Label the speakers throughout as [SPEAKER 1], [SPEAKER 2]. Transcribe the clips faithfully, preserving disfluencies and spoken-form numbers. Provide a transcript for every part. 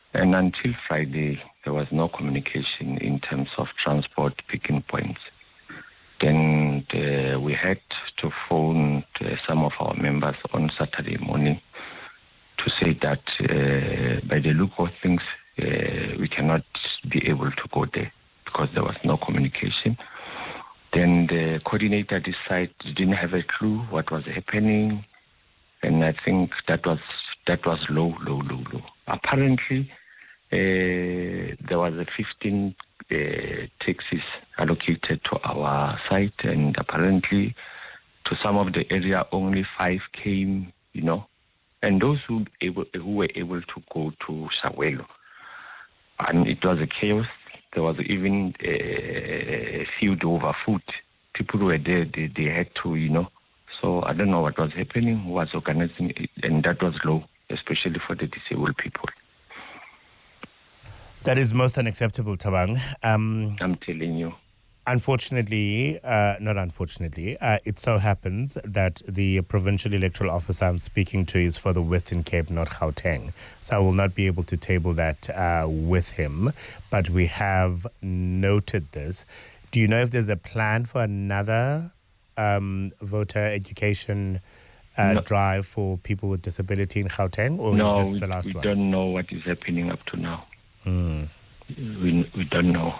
[SPEAKER 1] And until Friday, there was no communication in terms of transport picking points. Then uh, we had to phone uh, some of our members on Saturday morning to say that uh, by the look of things, uh, we cannot be able to go there because there was no communication. Then the coordinator at this site didn't have a clue what was happening, and I think that was that was low, low, low, low. Apparently, uh, there was a fifteen uh, taxis allocated to our site, and apparently to some of the area only five came, you know, and those who able who were able to go to Sawelo, and it was a chaos. There was even a feud over food. People were there, they, they had to, you know. So I don't know what was happening, who was organizing it, and that was low, especially for the disabled people.
[SPEAKER 2] That is most unacceptable, Thabang. Um,
[SPEAKER 1] I'm telling you.
[SPEAKER 2] Unfortunately, uh, not unfortunately, uh, it so happens that the provincial electoral officer I'm speaking to is for the Western Cape, not Gauteng. So I will not be able to table that uh, with him. But we have noted this. Do you know if there's a plan for another um, voter education uh, no. drive for people with disability in Gauteng? Or
[SPEAKER 1] no,
[SPEAKER 2] is this
[SPEAKER 1] we,
[SPEAKER 2] the last
[SPEAKER 1] we
[SPEAKER 2] one?
[SPEAKER 1] We don't know what is happening up to now.
[SPEAKER 2] Hmm.
[SPEAKER 1] We, we don't know.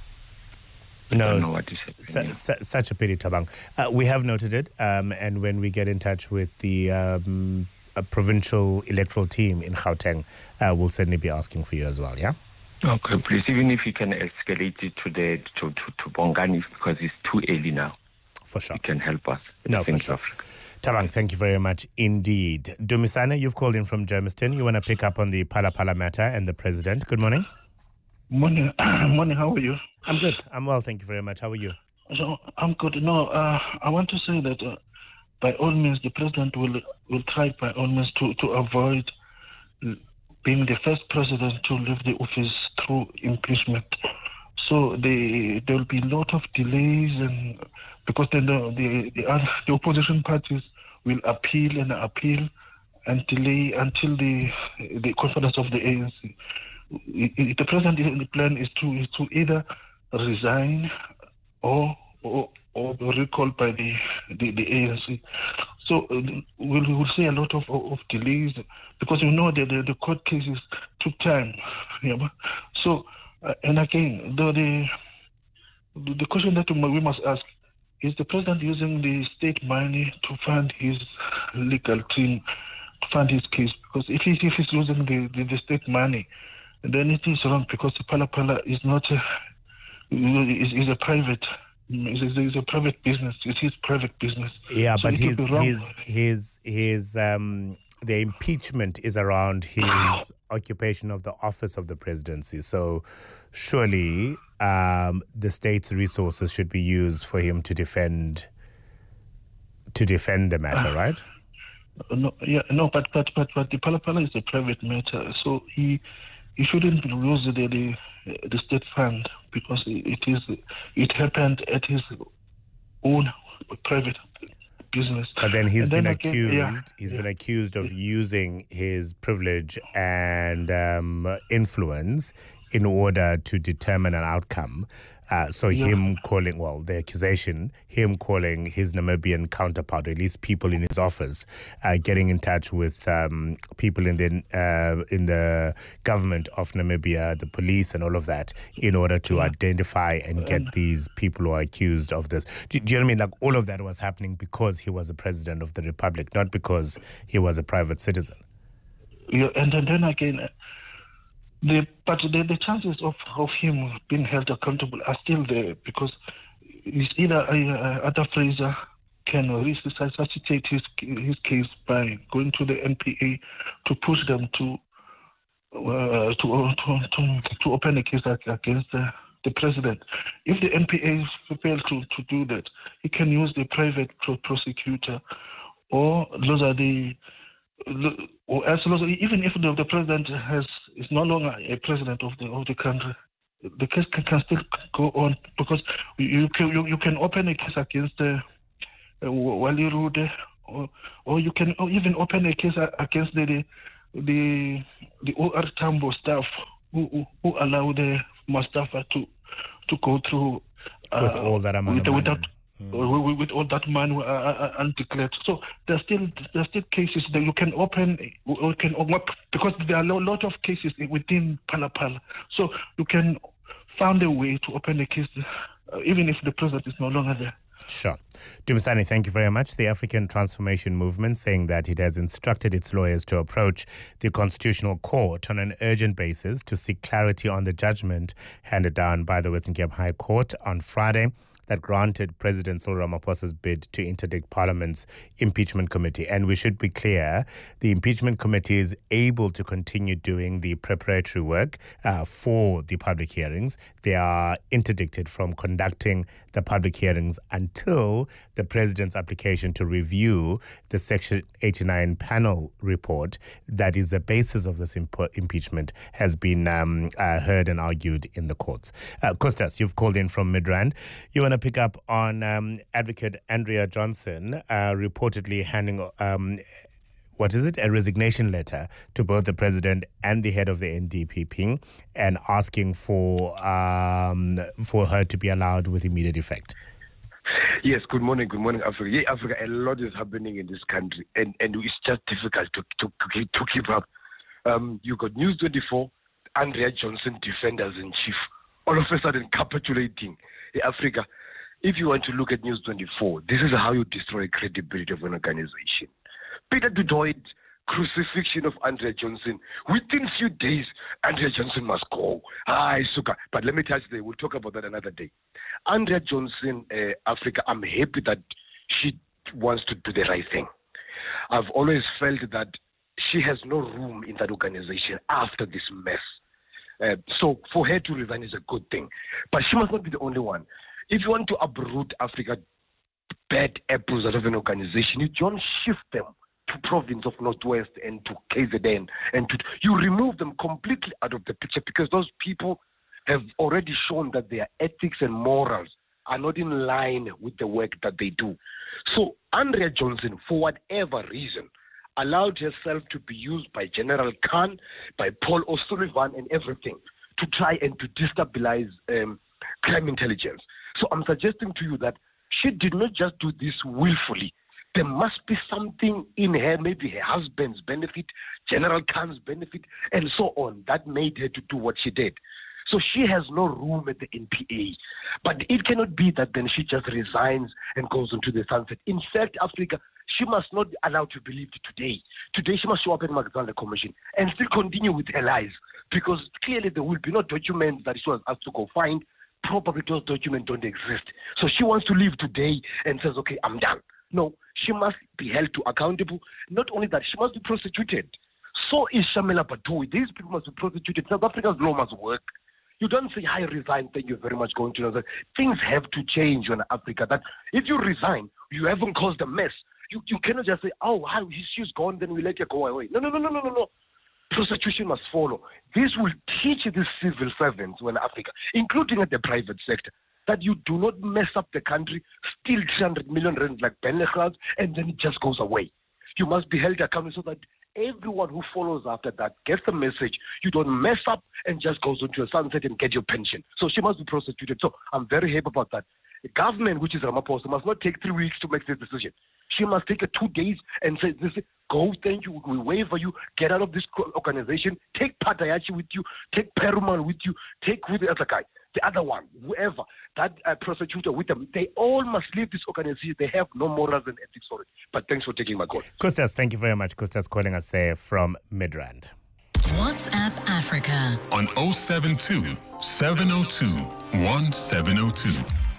[SPEAKER 2] No,
[SPEAKER 1] know what is
[SPEAKER 2] su- su- such a pity, Thabang. Uh, we have noted it, um, and when we get in touch with the um, provincial electoral team in Gauteng, uh, we'll certainly be asking for you as well, yeah?
[SPEAKER 1] Okay, please, even if you can escalate it to the to, to, to Bongani, because it's too early now.
[SPEAKER 2] For sure.
[SPEAKER 1] You can help us.
[SPEAKER 2] No, for sure. Thabang, thank you very much indeed. Dumisana, you've called in from Germiston. You want to pick up on the Phala Phala matter and the president. Good morning.
[SPEAKER 3] Morning, morning. How are you?
[SPEAKER 2] I'm good. I'm well. Thank you very much. How are you?
[SPEAKER 3] So I'm good. No, uh, I want to say that uh, by all means, the president will will try by all means to, to avoid being the first president to leave the office through impeachment. So the, there will be a lot of delays, and because then the the, the, uh, the opposition parties will appeal and appeal and delay until the the conference of the A N C. The president's plan is to is to either resign or or, or be recalled by the, the, the A N C. So uh, we'll, we'll see a lot of, of, of delays because you know that the, the court cases took time. Yeah. So uh, and again, the, the the question that we must ask is: the president using the state money to fund his legal team, to fund his case? Because if, he, if he's using the, the, the state money, then it is wrong, because the Phala Phala is not a, is, is a private is a, is a private business. It is private business.
[SPEAKER 2] Yeah,
[SPEAKER 3] so
[SPEAKER 2] but his his his his um the impeachment is around his occupation of the office of the presidency. So surely um the state's resources should be used for him to defend to defend the matter, right?
[SPEAKER 3] Uh, no, yeah, no, but but but but the Phala Phala is a private matter, so he. He shouldn't lose the, the the state fund because it is it happened at his own private business.
[SPEAKER 2] But then he's
[SPEAKER 3] and
[SPEAKER 2] been
[SPEAKER 3] then
[SPEAKER 2] accused.
[SPEAKER 3] Again, yeah,
[SPEAKER 2] he's
[SPEAKER 3] yeah.
[SPEAKER 2] been accused of using his privilege and um, influence in order to determine an outcome. Uh, so
[SPEAKER 3] yeah.
[SPEAKER 2] him calling, well, the accusation, him calling his Namibian counterpart, or at least people in his office, uh, getting in touch with um, people in the uh, in the government of Namibia, the police and all of that, in order to yeah. identify and get these people who are accused of this. Do, do you know what I mean? Like, all of that was happening because he was a president of the republic, not because he was a private citizen.
[SPEAKER 3] Yeah, and then, then again... The, but the, the chances of, of him being held accountable are still there, because it's either uh, Arthur Fraser can resuscitate his his case by going to the N P A to push them to uh, to, to to to open a case against the, the president. If the N P A fails to, to do that, he can use the private prosecutor, or those are the or as even if the, the president has is no longer a president of the of the country, the case can, can still go on, because you can you, you can open a case against uh, uh, Wali Rude, or or you can even open a case against the the the O R Tambo staff who, who, who allow the Mustafa to to go through
[SPEAKER 2] uh, with all that amount
[SPEAKER 3] with,
[SPEAKER 2] of
[SPEAKER 3] with
[SPEAKER 2] money.
[SPEAKER 3] That, Mm. With, with all that money uh, uh, undeclared, so there's still there's still cases that you can open, you can because there are a lot of cases within Phala Phala. So you can find a way to open a case, uh, even if the president is no longer there.
[SPEAKER 2] Sure. Dumisani, thank you very much. The African Transformation Movement saying that it has instructed its lawyers to approach the Constitutional Court on an urgent basis to seek clarity on the judgment handed down by the Western Cape High Court on Friday that granted President Cyril Ramaphosa's bid to interdict Parliament's impeachment committee. And we should be clear, the impeachment committee is able to continue doing the preparatory work uh, for the public hearings. They are interdicted from conducting the public hearings until the president's application to review the Section eighty-nine panel report that is the basis of this imp- impeachment has been um, uh, heard and argued in the courts. Uh, Costas, you've called in from Midrand. You want to pick up on um, Advocate Andrea Johnson uh, reportedly handing, um, what is it, a resignation letter to both the president and the head of the N D P P and asking for um, for her to be allowed with immediate effect.
[SPEAKER 4] Yes, good morning, good morning, Africa. Yeah, Africa, a lot is happening in this country, and, and it's just difficult to to, to keep up. Um, you got News twenty-four, Andrea Johnson, defenders-in-chief, all of a sudden capitulating. Hey, Africa, if you want to look at News twenty-four, this is how you destroy credibility of an organization. Peter du Toit, crucifixion of Andrea Johnson. Within few days, Andrea Johnson must go. Ah, suka. But let me touch there. We'll talk about that another day. Andrea Johnson, uh, Africa, I'm happy that she wants to do the right thing. I've always felt that she has no room in that organization after this mess. Uh, so for her to resign is a good thing. But she must not be the only one. If you want to uproot Africa, bad apples out of an organization, you don't shift them to province of Northwest and to K Z N, and to, you remove them completely out of the picture because those people have already shown that their ethics and morals are not in line with the work that they do. So Andrea Johnson, for whatever reason, allowed herself to be used by General Khan, by Paul O'Sullivan and everything to try and to destabilize um, crime intelligence. So I'm suggesting to you that she did not just do this willfully. There must be something in her, maybe her husband's benefit, General Khan's benefit, and so on, that made her to do what she did. So she has no room at the N P A. But it cannot be that then she just resigns and goes into the sunset. In fact, Africa, she must not be allowed to believe it today. Today she must show up at the Magdalena Commission and still continue with her lies, because clearly there will be no documents that she was asked to go find. Probably those documents don't exist. So she wants to leave today and says, okay, I'm done. No, she must be held to accountable. Not only that, she must be prosecuted. So is Shamila Batoyi. These people must be prosecuted. South Africa's law must work. You don't say, I resign, thank you very much, going to another. Things have to change in Africa. That if you resign, you haven't caused a mess. You you cannot just say, oh, she's gone, then we let her go away. No, no, no, no, no, no, no. Prosecution must follow. This will teach these civil servants in Africa, including at the private sector, that you do not mess up the country, steal three hundred million rand like Benlechrad, and then it just goes away. You must be held accountable so that everyone who follows after that gets the message. You don't mess up and just goes into a sunset and get your pension. So she must be prosecuted. So I'm very happy about that. The government, which is Ramaphosa, must not take three weeks to make this decision. She must take a two days and say, this, go, thank you, we waiver you, get out of this organization, take Patayachi with you, take Perumal with you, take with the other guy, the other one, whoever, that uh, prosecutor with them. They all must leave this organization. They have no morals and ethics for it. But thanks for taking my call.
[SPEAKER 2] Costas, thank you very much. Costas calling us there from Midrand.
[SPEAKER 5] WhatsApp Africa
[SPEAKER 6] on oh seven two, seven oh two, one seven oh two.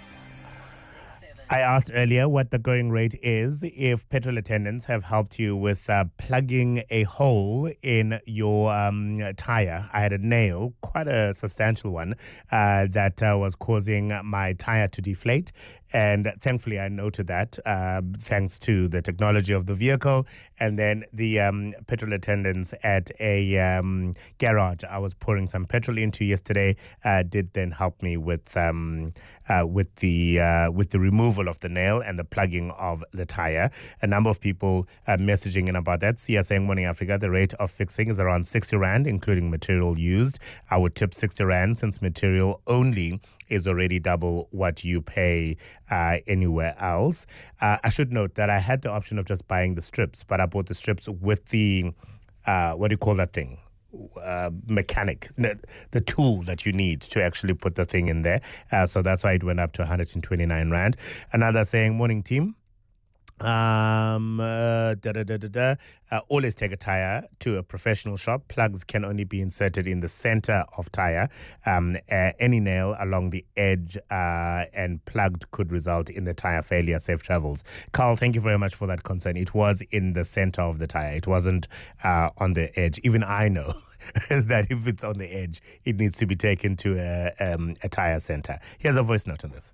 [SPEAKER 2] I asked earlier what the going rate is if petrol attendants have helped you with uh, plugging a hole in your um, tire. I had a nail, quite a substantial one, uh, that uh, was causing my tire to deflate. And thankfully, I noted that uh, thanks to the technology of the vehicle. And then the um, petrol attendants at a um, garage I was pouring some petrol into yesterday uh, did then help me with um, uh, with the uh, with the removal removal of the nail and the plugging of the tire. A number of people uh, messaging in about that. Sia saying, Morning Africa, the rate of fixing is around sixty rand, including material used. I would tip sixty rand since material only is already double what you pay uh, anywhere else. Uh, I should note that I had the option of just buying the strips, but I bought the strips with the, uh, what do you call that thing? Uh, mechanic, the tool that you need to actually put the thing in there. Uh, so that's why it went up to one hundred twenty-nine rand. Another saying, morning team. Um, uh, da, da, da, da, da. Uh, always take a tire to a professional shop. Plugs can only be inserted in the center of tire. Um, uh, any nail along the edge uh, and plugged could result in the tire failure. Safe travels. Carl, thank you very much for that concern. It was in the center of the tire. It wasn't uh, on the edge. Even I know that if it's on the edge, it needs to be taken to a, um, a tire center. Here's a voice note on this.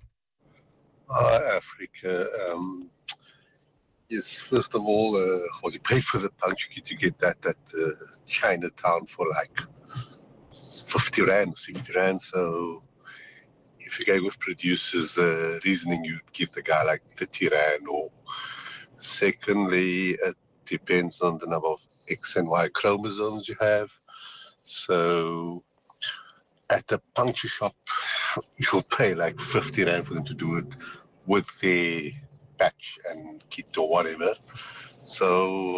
[SPEAKER 7] Hi, Africa. Um, Yes, first of all, uh, well, you pay for the puncture kit, you get that at uh, Chinatown for like fifty rand or sixty rand. So if you go with producers' uh, reasoning, you'd give the guy like thirty rand. Or secondly, it depends on the number of X and Y chromosomes you have. So at the puncture shop, you'll pay like fifty rand for them to do it with their patch and kit or whatever. So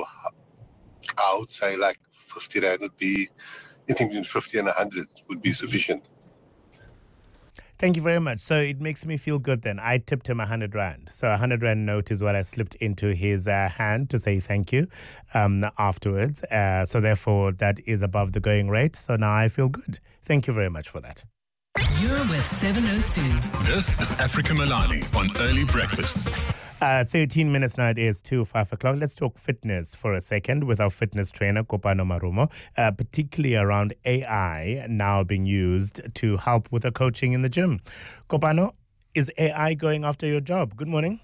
[SPEAKER 7] I would say like fifty rand would be, anything between fifty and one hundred would be sufficient.
[SPEAKER 2] Thank you very much. So it makes me feel good then. I tipped him one hundred rand. So a one hundred rand note is what I slipped into his uh, hand to say thank you um, afterwards. Uh, so therefore that is above the going rate. So now I feel good. Thank you very much for that.
[SPEAKER 5] You're with seven oh two.
[SPEAKER 6] This is Africa Milani on Early Breakfast.
[SPEAKER 2] Uh, thirteen minutes now, it is to five o'clock. Let's talk fitness for a second with our fitness trainer, Kopano Marumo, uh, particularly around A I now being used to help with the coaching in the gym. Kopano, is A I going after your job? Good morning.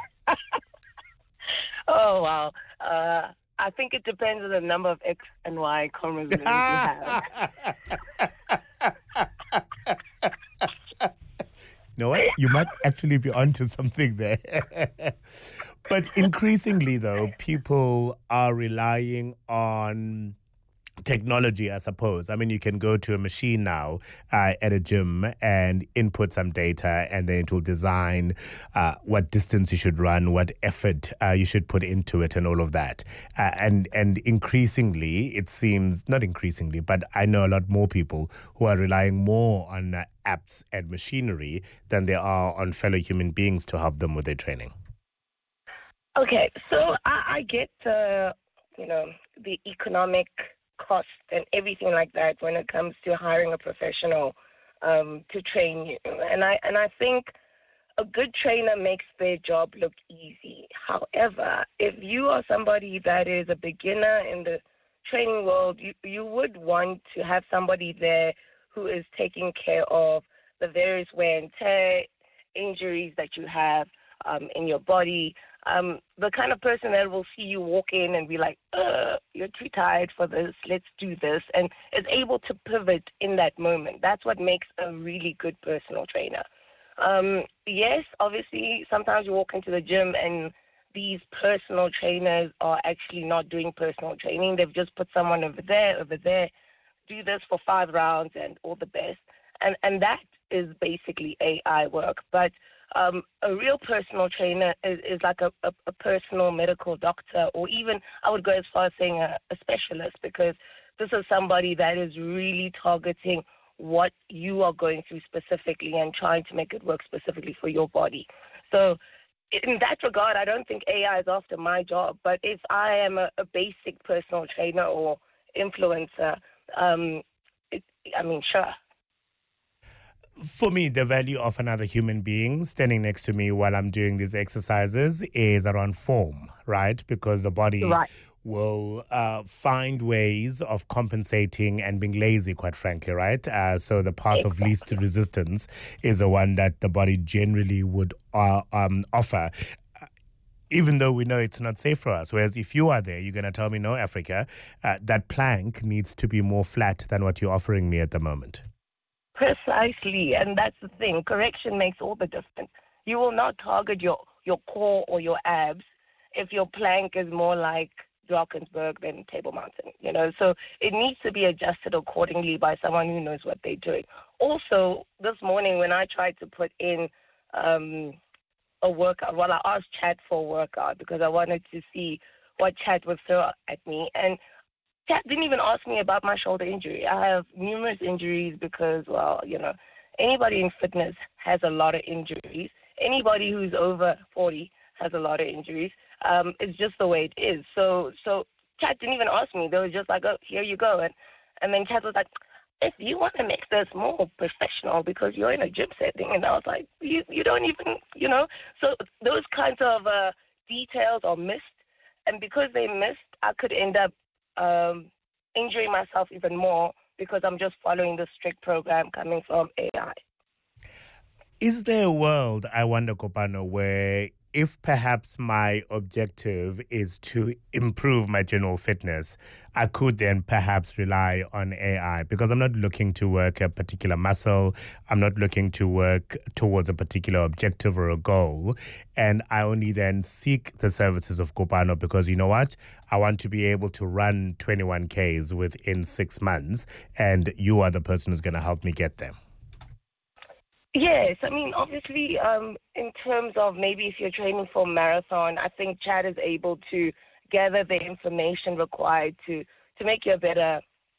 [SPEAKER 8] Oh, wow. Uh, I think it depends on the number of X and Y chromosomes you have.
[SPEAKER 2] You know what? You might actually be onto something there. But increasingly, though, people are relying on technology, I suppose. I mean, you can go to a machine now uh, at a gym and input some data, and then it will design uh, what distance you should run, what effort uh, you should put into it, and all of that. Uh, and and increasingly, it seems, not increasingly, but I know a lot more people who are relying more on uh, apps and machinery than they are on fellow human beings to help them with their training.
[SPEAKER 8] Okay, so I, I get, uh, you know, the economic cost and everything like that when it comes to hiring a professional um, to train you. And I and I think a good trainer makes their job look easy. However, if you are somebody that is a beginner in the training world, you, you would want to have somebody there who is taking care of the various wear and tear, injuries that you have um, in your body. Um, the kind of person that will see you walk in and be like, uh, you're too tired for this, let's do this, and is able to pivot in that moment. That's what makes a really good personal trainer. Um, yes, obviously, sometimes you walk into the gym and these personal trainers are actually not doing personal training. They've just put someone over there, over there, do this for five rounds and all the best. And, and that is basically A I work. But Um, a real personal trainer is, is like a, a, a personal medical doctor, or even I would go as far as saying a, a specialist, because this is somebody that is really targeting what you are going through specifically and trying to make it work specifically for your body. So in that regard, I don't think A I is after my job, but if I am a, a basic personal trainer or influencer, um, it, I mean, sure.
[SPEAKER 2] For me, the value of another human being standing next to me while I'm doing these exercises is around form, right? Because the body
[SPEAKER 8] Right.
[SPEAKER 2] will uh, find ways of compensating and being lazy, quite frankly, right? Uh, so the path of least resistance is the one that the body generally would uh, um, offer, even though we know it's not safe for us. Whereas if you are there, you're going to tell me, no, Africa, uh, that plank needs to be more flat than what you're offering me at the moment.
[SPEAKER 8] Precisely, and that's the thing. Correction makes all the difference. You will not target your, your core or your abs if your plank is more like Drakensberg than Table Mountain, you know. So it needs to be adjusted accordingly by someone who knows what they're doing. Also, this morning when I tried to put in um, a workout, well, I asked Chad for a workout because I wanted to see what Chad would throw at me. And Chad didn't even ask me about my shoulder injury. I have numerous injuries because, well, you know, anybody in fitness has a lot of injuries. Anybody who's over forty has a lot of injuries. Um, it's just the way it is. So, so Chad didn't even ask me. They were just like, oh, here you go. And, and then Chad was like, if you want to make this more professional because you're in a gym setting. And I was like, you, you don't even, you know. So those kinds of uh, details are missed. And because they missed, I could end up um, injuring myself even more because I'm just following the strict program coming from A I.
[SPEAKER 2] Is there a world, I wonder, Kopano, where if perhaps my objective is to improve my general fitness, I could then perhaps rely on A I? Because I'm not looking to work a particular muscle. I'm not looking to work towards a particular objective or a goal. And I only then seek the services of Kopano because, you know what? I want to be able to run twenty-one Ks within six months. And you are the person who's going to help me get there.
[SPEAKER 8] Yes, I mean, obviously, um, in terms of maybe if you're training for a marathon, I think Chad is able to gather the information required to, to make you a better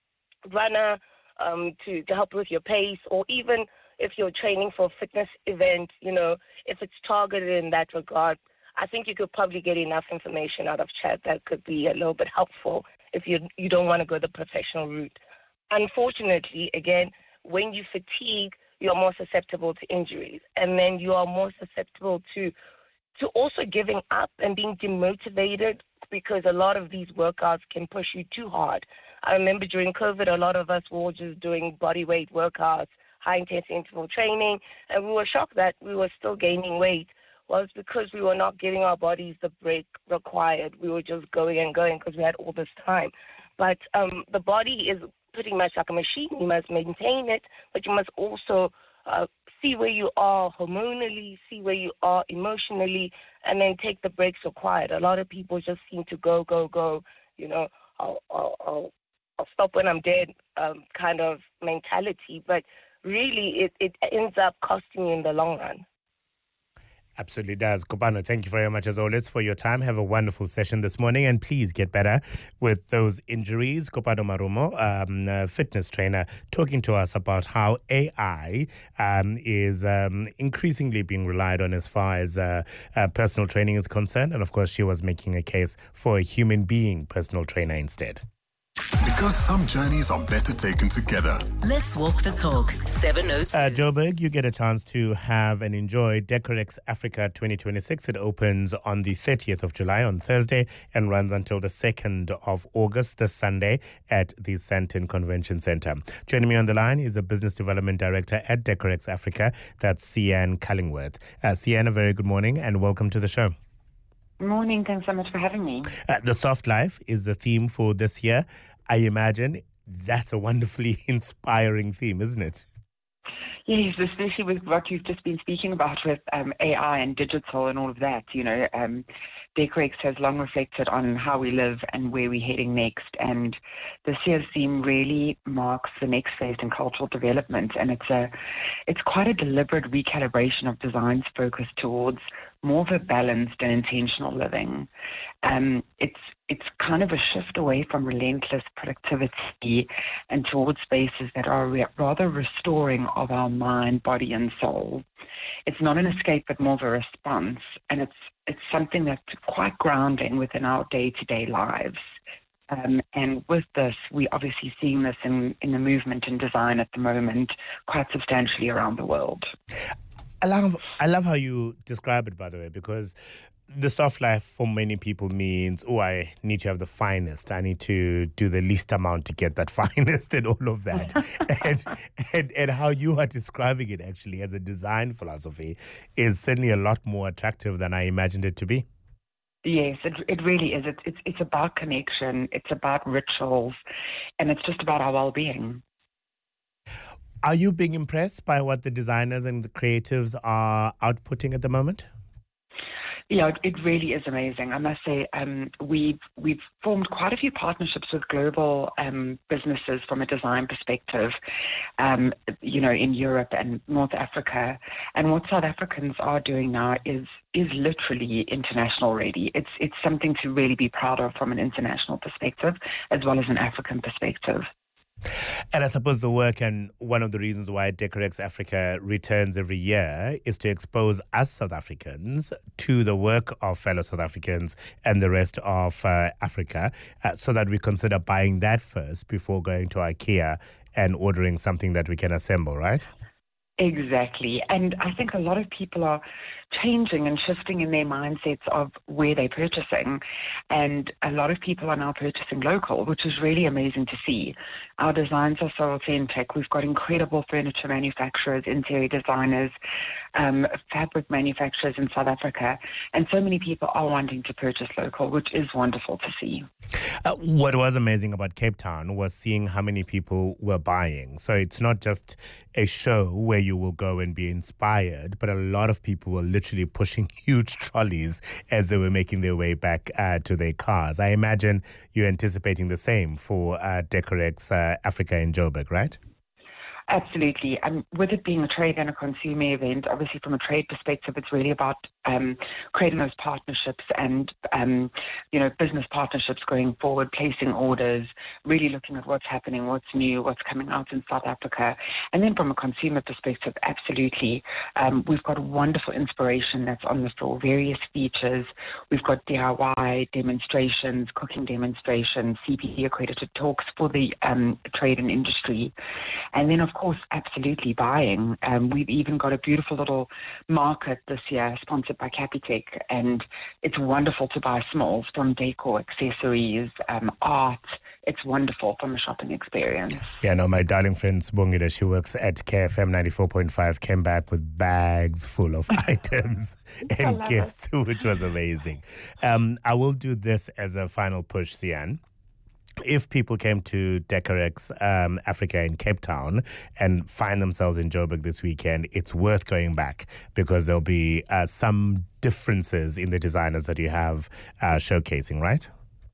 [SPEAKER 8] runner, um, to, to help with your pace, or even if you're training for a fitness event, you know, if it's targeted in that regard, I think you could probably get enough information out of Chad that could be a little bit helpful if you you don't want to go the professional route. Unfortunately, again, when you fatigue, you're more susceptible to injuries, and then you are more susceptible to to also giving up and being demotivated because a lot of these workouts can push you too hard. I remember during COVID, a lot of us were just doing body weight workouts, high-intensity interval training, and we were shocked that we were still gaining weight. Well, it's because we were not giving our bodies the break required. We were just going and going because we had all this time. But um, the body is pretty much like a machine. You must maintain it, but you must also uh, see where you are hormonally, see where you are emotionally, and then take the breaks required. A lot of people just seem to go, go, go, you know, I'll, I'll, I'll, I'll stop when I'm dead um, kind of mentality. But really, it, it ends up costing you in the long run.
[SPEAKER 2] Absolutely does. Kopano, thank you very much as always for your time. Have a wonderful session this morning and please get better with those injuries. Kopano Marumo, um, a fitness trainer, talking to us about how A I um, is um, increasingly being relied on as far as uh, uh, personal training is concerned. And of course, she was making a case for a human being personal trainer instead.
[SPEAKER 6] Because some journeys are better taken together.
[SPEAKER 5] Let's walk the talk. seven oh two.
[SPEAKER 2] Uh, Joburg, you get a chance to have and enjoy Decorex Africa twenty twenty-six. It opens on the thirtieth of July on Thursday and runs until the second of August, this Sunday, at the Sandton Convention Centre. Joining me on the line is a Business Development Director at Decorex Africa. That's Sian Cullingworth. Uh, Sian, a very good morning and welcome to the show.
[SPEAKER 9] Morning. Thanks so much for having me.
[SPEAKER 2] Uh, the soft life is the theme for this year. I imagine that's a wonderfully inspiring theme, isn't it?
[SPEAKER 9] Yes, especially with what you've just been speaking about with um, A I and digital and all of that. You know, um, Decorex has long reflected on how we live and where we're heading next. And this year's theme really marks the next phase in cultural development. And it's a, it's quite a deliberate recalibration of designs focused towards more of a balanced and intentional living. Um, it's it's kind of a shift away from relentless productivity and towards spaces that are re- rather restoring of our mind, body, and soul. It's not an escape, but more of a response, and it's it's something that's quite grounding within our day-to-day lives. Um, and with this, we're obviously seeing this in, in the movement in design at the moment quite substantially around the world.
[SPEAKER 2] I love, I love how you describe it, by the way, because the soft life for many people means, oh, I need to have the finest. I need to do the least amount to get that finest and all of that. and, and and how you are describing it actually as a design philosophy is certainly a lot more attractive than I imagined it to be.
[SPEAKER 9] Yes, it it really is. It's it's it's about connection. It's about rituals, and it's just about our well-being.
[SPEAKER 2] Are you being impressed by what the designers and the creatives are outputting at the moment?
[SPEAKER 9] Yeah, it really is amazing. I must say, um, we've we've formed quite a few partnerships with global um, businesses from a design perspective, um, you know, in Europe and North Africa. And what South Africans are doing now is is literally international ready. It's it's something to really be proud of from an international perspective as well as an African perspective.
[SPEAKER 2] And I suppose the work, and one of the reasons why Decorex Africa returns every year, is to expose us South Africans to the work of fellow South Africans and the rest of uh, Africa, uh, so that we consider buying that first before going to IKEA and ordering something that we can assemble, right?
[SPEAKER 9] Exactly. And I think a lot of people are changing and shifting in their mindsets of where they're purchasing. And a lot of people are now purchasing local, which is really amazing to see. Our designs are so authentic. We've got incredible furniture manufacturers, interior designers, um, fabric manufacturers in South Africa. And so many people are wanting to purchase local, which is wonderful to see.
[SPEAKER 2] Uh, what was amazing about Cape Town was seeing how many people were buying. So it's not just a show where you will go and be inspired, but a lot of people were literally pushing huge trolleys as they were making their way back uh, to their cars. I imagine you're anticipating the same for uh, Decorex uh, Africa in Joburg, right?
[SPEAKER 9] Absolutely. Um, with it being a trade and a consumer event, obviously from a trade perspective, it's really about um, creating those partnerships and, um, you know, business partnerships going forward, placing orders, really looking at what's happening, what's new, what's coming out in South Africa. And then from a consumer perspective, absolutely. Um, we've got wonderful inspiration that's on the floor, various features. We've got D I Y demonstrations, cooking demonstrations, C P D accredited talks for the um, trade and industry. And then, of course, absolutely buying. Um, we've even got a beautiful little market this year sponsored by Capitec, and it's wonderful to buy smalls from decor, accessories, um, art. It's wonderful from a shopping experience.
[SPEAKER 2] Yeah, no, my darling friend Sbongile, she works at K F M ninety-four point five, came back with bags full of items and gifts, it. which was amazing. Um, I will do this as a final push, Sian. If people came to Decorex um, Africa in Cape Town and find themselves in Joburg this weekend, it's worth going back because there'll be uh, some differences in the designers that you have uh, showcasing, right?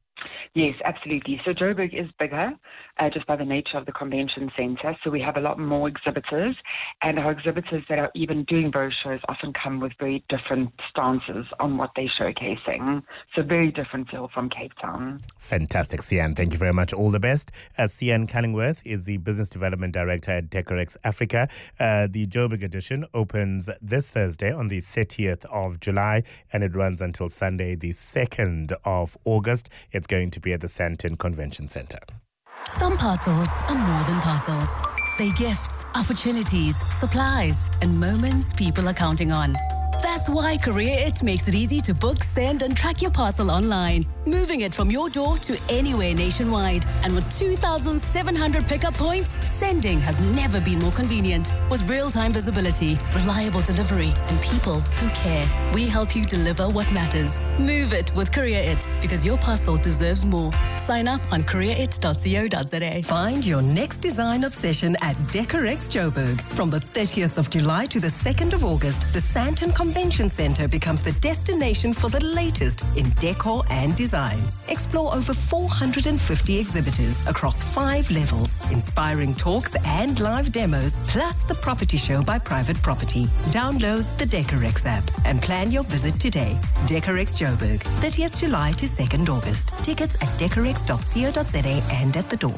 [SPEAKER 9] Yes, absolutely. So Joburg is bigger uh, just by the nature of the convention centre. So we have a lot more exhibitors, and our exhibitors that are even doing those shows often come with very different stances on what they're showcasing. So very different feel from Cape Town.
[SPEAKER 2] Fantastic, Sian. Thank you very much. All the best. Uh, Sian Cullingworth is the Business Development Director at Decorex Africa. Uh, the Joburg edition opens this Thursday on the thirtieth of July, and it runs until Sunday, the second of August. It's going to be at the Sandton Convention Centre.
[SPEAKER 5] Some parcels are more than parcels. They're gifts, opportunities, supplies, and moments people are counting on. That's why CourierIt makes it easy to book, send, and track your parcel online, moving it from your door to anywhere nationwide. And with two thousand seven hundred pickup points, sending has never been more convenient. With real-time visibility, reliable delivery, and people who care, we help you deliver what matters. Move it with CourierIt, because your parcel deserves more. Sign up on courier it dot co dot za.
[SPEAKER 10] Find your next design obsession at Decorex Joburg. From the thirtieth of July to the second of August, the Sandton Convention Centre becomes the destination for the latest in decor and design. Explore over four hundred fifty exhibitors across five levels, inspiring talks and live demos, plus the property show by Private Property. Download the Decorex app and plan your visit today. Decorex Joburg, thirtieth of July to second of August. Tickets at decorex dot co dot za and at the door.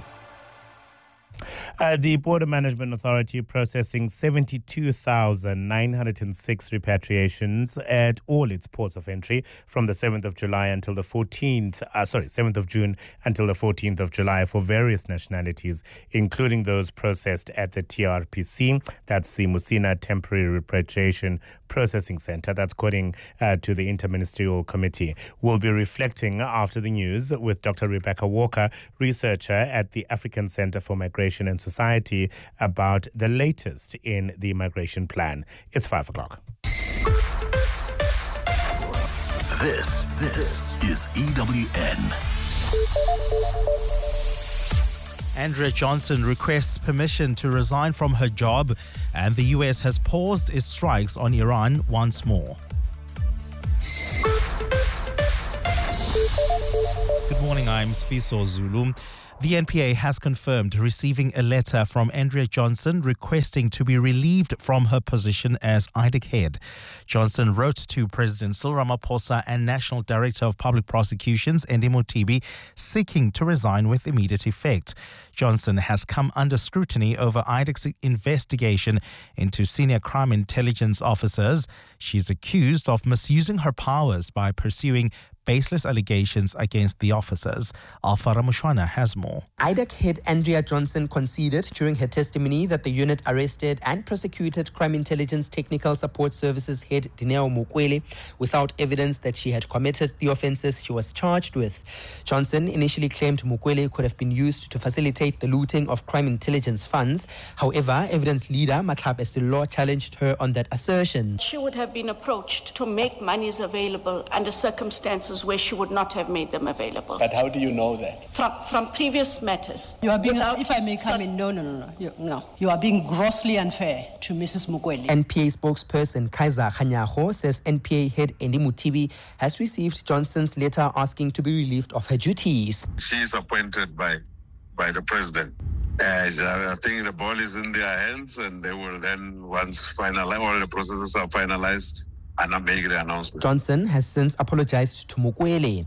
[SPEAKER 2] Uh, the Border Management Authority processing seventy-two thousand nine hundred six repatriations at all its ports of entry from the seventh of July until the fourteenth, uh, sorry, seventh of June until the fourteenth of July for various nationalities, including those processed at the T R P C. That's the Musina Temporary Repatriation Processing Centre. That's according uh, to the Interministerial Committee. We'll be reflecting after the news with Doctor Rebecca Walker, researcher at the African Centre for Migration and Society, about the latest in the migration plan. It's five o'clock.
[SPEAKER 6] This, this is E W N.
[SPEAKER 11] Andrea Johnson requests permission to resign from her job, and the U S has paused its strikes on Iran once more. Good morning, I'm Sfiso Zulu. The N P A has confirmed receiving a letter from Andrea Johnson requesting to be relieved from her position as I D E C head. Johnson wrote to President Cyril Ramaphosa and National Director of Public Prosecutions, Andy Motibi, seeking to resign with immediate effect. Johnson has come under scrutiny over I D E C's investigation into senior crime intelligence officers. She's accused of misusing her powers by pursuing baseless allegations against the officers. Alpha Ramushwana has more.
[SPEAKER 12] I D E C head Andrea Johnson conceded during her testimony that the unit arrested and prosecuted Crime Intelligence Technical Support Services head Dineo Mukwele without evidence that she had committed the offences she was charged with. Johnson initially claimed Mukwele could have been used to facilitate the looting of crime intelligence funds. However, evidence leader Matlhape Sello challenged her on that assertion.
[SPEAKER 13] She would have been approached to make monies available under circumstances where she would not have made them available.
[SPEAKER 14] But how do you know that?
[SPEAKER 13] From from previous matters.
[SPEAKER 15] You are being, Without, if I may come so, in, no, no, no, no, you, no. You are being grossly unfair to Missus Mukwele.
[SPEAKER 12] N P A spokesperson Kaiser Khanyaho says N P A head Andy Motibi has received Johnson's letter asking to be relieved of her duties.
[SPEAKER 16] She is appointed by, by the president. Uh, I think the ball is in their hands, and they will then, once finalized, all the processes are finalized, and not make the announcement.
[SPEAKER 12] Johnson has since apologized to Mukwele.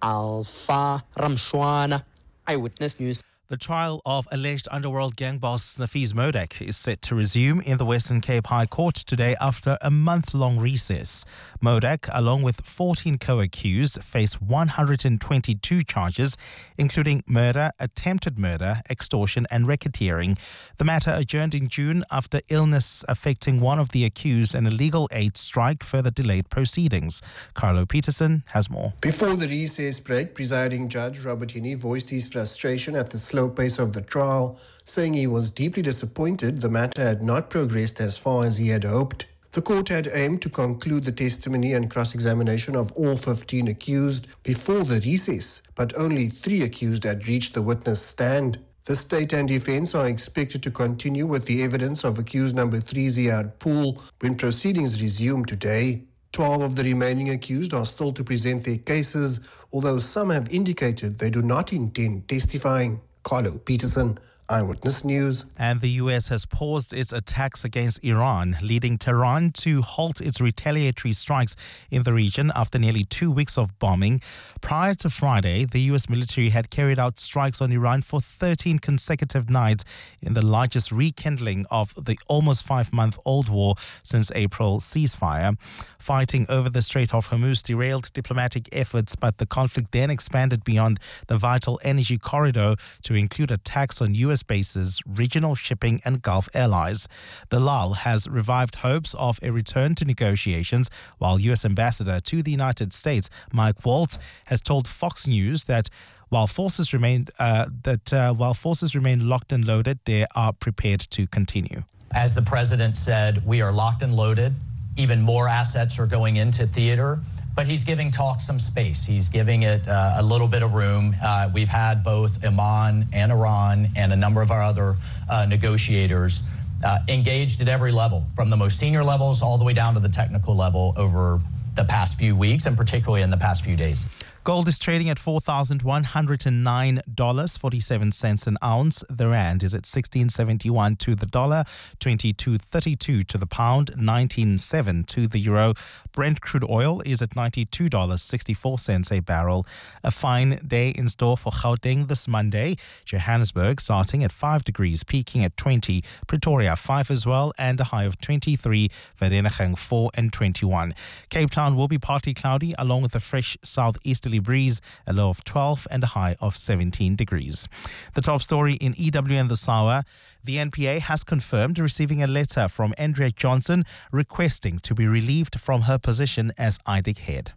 [SPEAKER 12] Alpha Ramshwana, Eyewitness News.
[SPEAKER 11] The trial of alleged underworld gang boss Nafees Modak is set to resume in the Western Cape High Court today after a month-long recess. Modak, along with fourteen co-accused, face one hundred twenty-two charges, including murder, attempted murder, extortion and racketeering. The matter adjourned in June after illness affecting one of the accused and a legal aid strike further delayed proceedings. Carlo Peterson has more.
[SPEAKER 17] Before the recess break, presiding judge Robert Hini voiced his frustration at the slow pace of the trial, saying he was deeply disappointed the matter had not progressed as far as he had hoped. The court had aimed to conclude the testimony and cross-examination of all fifteen accused before the recess, but only three accused had reached the witness stand. The state and defense are expected to continue with the evidence of accused number three Ziad Pool when proceedings resume today. Twelve of the remaining accused are still to present their cases, although some have indicated they do not intend testifying. Carlo Peterson, Eyewitness News.
[SPEAKER 11] And the U S has paused its attacks against Iran, leading Tehran to halt its retaliatory strikes in the region after nearly two weeks of bombing. Prior to Friday, the U S military had carried out strikes on Iran for thirteen consecutive nights in the largest rekindling of the almost five-month-old war since April ceasefire. Fighting over the Strait of Hormuz derailed diplomatic efforts, but the conflict then expanded beyond the vital energy corridor to include attacks on U S bases, regional shipping and Gulf allies. The lull has revived hopes of a return to negotiations, while U S Ambassador to the United States, Mike Waltz, has told Fox News that while forces remain uh, that uh, while forces remain locked and loaded, they are prepared to continue.
[SPEAKER 18] As the president said, we are locked and loaded. Even more assets are going into theater, but he's giving talk some space. He's giving it uh, a little bit of room. Uh, we've had both Oman and Iran and a number of our other uh, negotiators uh, engaged at every level, from the most senior levels all the way down to the technical level over the past few weeks, and particularly in the past few days.
[SPEAKER 11] Gold is trading at four thousand one hundred nine dollars and forty-seven cents an ounce. The rand is at sixteen seventy-one to the dollar, twenty-two thirty-two to the pound, nineteen seven to the euro. Brent crude oil is at ninety-two dollars and sixty-four cents a barrel. A fine day in store for Gauteng this Monday. Johannesburg starting at five degrees, peaking at twenty. Pretoria five as well, and a high of twenty-three. Vereeniging four and twenty-one. Cape Town will be partly cloudy along with a fresh southeasterly breeze, a low of twelve and a high of seventeen degrees. The top story in E W N this hour. The N P A has confirmed receiving a letter from Andrea Johnson requesting to be relieved from her position as I D E C head.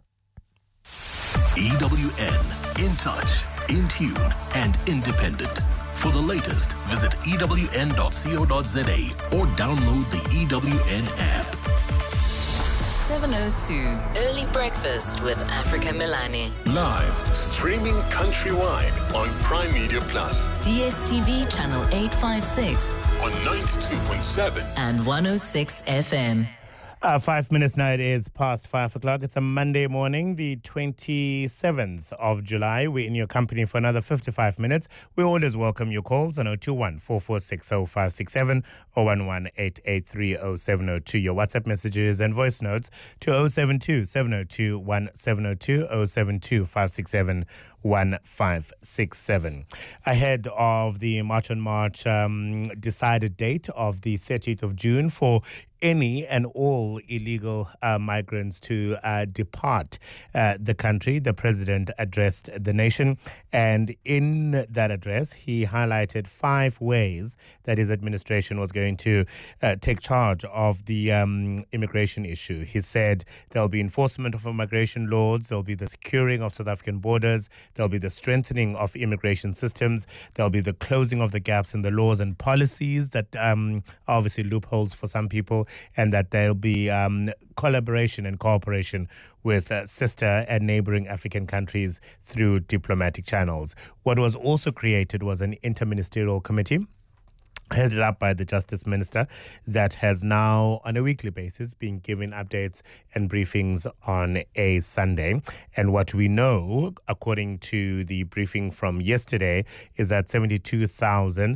[SPEAKER 19] E W N, in touch, in tune and independent. For the latest, visit E W N dot co dot za or download the E W N app.
[SPEAKER 5] seven oh two. Early Breakfast with Africa Milani.
[SPEAKER 19] Live, streaming countrywide on Prime Media Plus.
[SPEAKER 5] D S T V channel eight fifty-six.
[SPEAKER 19] On ninety-two point seven.
[SPEAKER 5] And one oh six F M.
[SPEAKER 2] Uh, five minutes now, it is past five o'clock. It's a Monday morning, the twenty-seventh of July. We're in your company for another fifty-five minutes. We always welcome your calls on oh two one, four four six, oh five six seven, oh one one, eight eight three, oh seven oh two. Your WhatsApp messages and voice notes to oh seven two, seven oh two, one seven oh two, oh seven two, five six seven, one five six seven. Ahead of the March on March um, decided date of the thirtieth of June for any and all illegal uh, migrants to uh, depart uh, the country, the president addressed the nation. And in that address, he highlighted five ways that his administration was going to uh, take charge of the um, immigration issue. He said there'll be enforcement of immigration laws, there'll be the securing of South African borders, there'll be the strengthening of immigration systems, there'll be the closing of the gaps in the laws and policies that um, are obviously loopholes for some people, and that there'll be um, collaboration and cooperation with uh, sister and neighboring African countries through diplomatic channels. What was also created was an interministerial committee headed up by the Justice Minister that has now, on a weekly basis, been given updates and briefings on a Sunday. And what we know, according to the briefing from yesterday, is that seventy-two thousand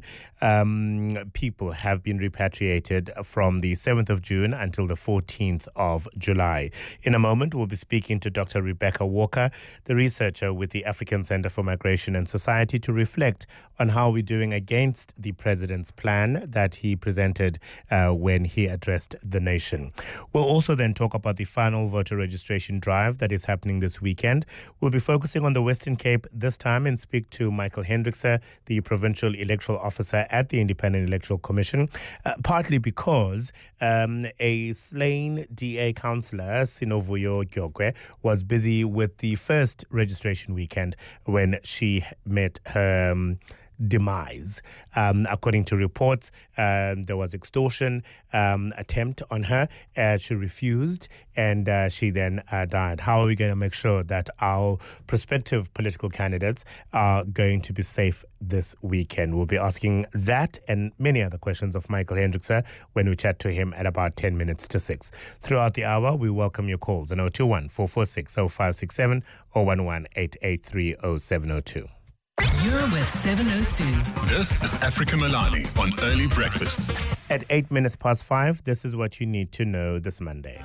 [SPEAKER 2] um, people have been repatriated from the seventh of June until the fourteenth of July. In a moment, we'll be speaking to Doctor Rebecca Walker, the researcher with the African Center for Migration and Society, to reflect on how we're doing against the president's plan plan that he presented uh, when he addressed the nation. We'll also then talk about the final voter registration drive that is happening this weekend. We'll be focusing on the Western Cape this time and speak to Michael Hendrickse, the provincial electoral officer at the Independent Electoral Commission, uh, partly because um, a slain D A councillor, Sinovuyo Gyokwe, was busy with the first registration weekend when she met her um, demise. Um, according to reports, um, there was extortion um, attempt on her. Uh, she refused, and uh, she then uh, died. How are we going to make sure that our prospective political candidates are going to be safe this weekend? We'll be asking that and many other questions of Michael Hendrickse when we chat to him at about ten minutes to six. Throughout the hour, we welcome your calls on oh two one, four four six, oh five six seven or one one, eight eight three, oh seven oh two.
[SPEAKER 5] You're with seven oh two.
[SPEAKER 6] This is Africa Milani on Early Breakfast.
[SPEAKER 2] At eight minutes past five, this is what you need to know this Monday.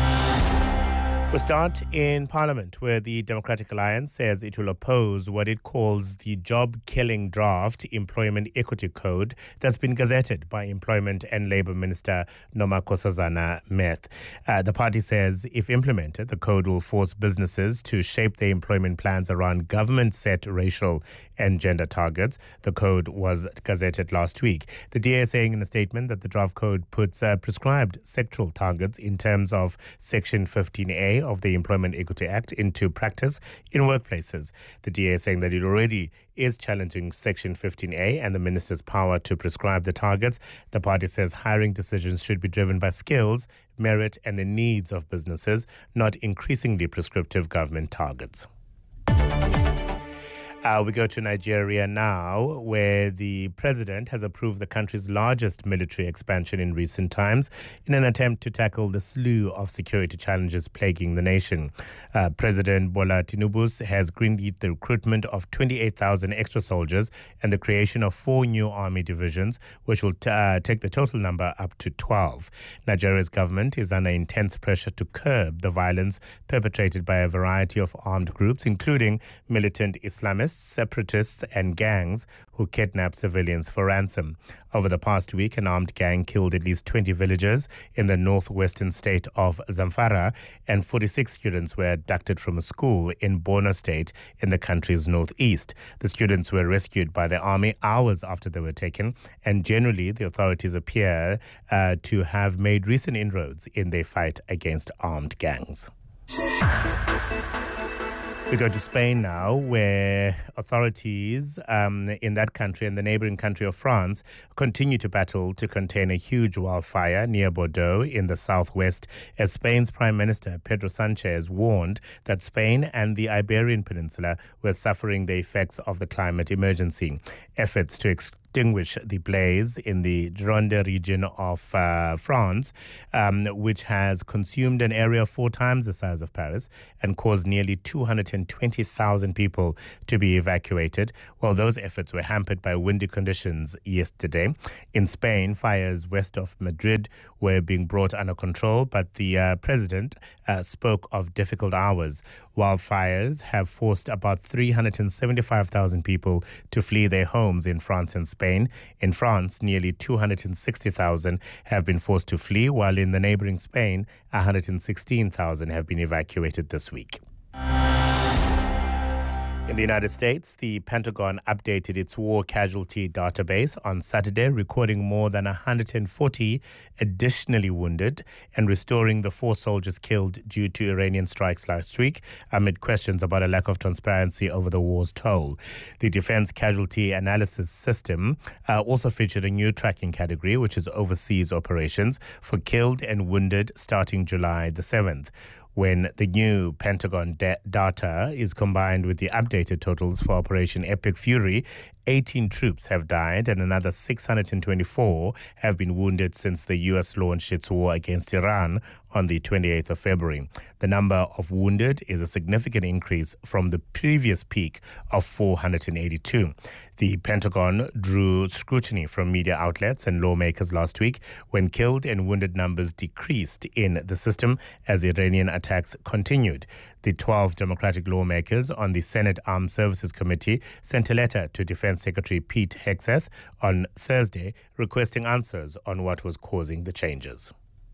[SPEAKER 2] We'll start in Parliament, where the Democratic Alliance says it will oppose what it calls the job-killing draft Employment Equity Code that's been gazetted by Employment and Labour Minister Nomakosazana Meth. Uh, the party says if implemented, the code will force businesses to shape their employment plans around government-set racial and gender targets. The code was gazetted last week. The D A saying in a statement that the draft code puts uh, prescribed sectoral targets in terms of Section fifteen A of the Employment Equity Act into practice in workplaces. The D A saying that it already is challenging Section fifteen A and the minister's power to prescribe the targets. The party says hiring decisions should be driven by skills, merit and the needs of businesses, not increasingly prescriptive government targets. Uh, we go to Nigeria now, where the president has approved the country's largest military expansion in recent times in an attempt to tackle the slew of security challenges plaguing the nation. Uh, President Bola Tinubu has greenlit the recruitment of twenty-eight thousand extra soldiers and the creation of four new army divisions, which will t- uh, take the total number up to twelve. Nigeria's government is under intense pressure to curb the violence perpetrated by a variety of armed groups, including militant Islamists, separatists and gangs who kidnap civilians for ransom. Over the past week, an armed gang killed at least twenty villagers in the northwestern state of Zamfara, and forty-six students were abducted from a school in Borno State in the country's northeast. The students were rescued by the army hours after they were taken, and generally the authorities appear uh, to have made recent inroads in their fight against armed gangs. We go to Spain now, where authorities um, in that country and the neighboring country of France continue to battle to contain a huge wildfire near Bordeaux in the southwest, as Spain's Prime Minister Pedro Sanchez warned that Spain and the Iberian Peninsula were suffering the effects of the climate emergency. Efforts to ex- extinguish the blaze in the Gironde region of uh, France, um, which has consumed an area four times the size of Paris and caused nearly two hundred twenty thousand people to be evacuated. Well, those efforts were hampered by windy conditions yesterday. In Spain, fires west of Madrid were being brought under control, but the uh, president uh, spoke of difficult hours. Wildfires have forced about three hundred seventy-five thousand people to flee their homes in France and Spain. In France, nearly two hundred sixty thousand have been forced to flee, while in the neighboring Spain, one hundred sixteen thousand have been evacuated this week. In the United States, the Pentagon updated its war casualty database on Saturday, recording more than one hundred forty additionally wounded and restoring the four soldiers killed due to Iranian strikes last week, amid questions about a lack of transparency over the war's toll. The Defense Casualty Analysis System uh, also featured a new tracking category, which is overseas operations, for killed and wounded starting July the seventh. When the new Pentagon da- data is combined with the updated totals for Operation Epic Fury, eighteen troops have died and another six hundred twenty-four have been wounded since the U S launched its war against Iran on the twenty-eighth of February. The number of wounded is a significant increase from the previous peak of four hundred eighty-two. The Pentagon drew scrutiny from media outlets and lawmakers last week when killed and wounded numbers decreased in the system as Iranian attacks continued. The twelve Democratic lawmakers on the Senate Armed Services Committee sent a letter to Defense Secretary Pete Hegseth on Thursday requesting answers on what was causing the changes.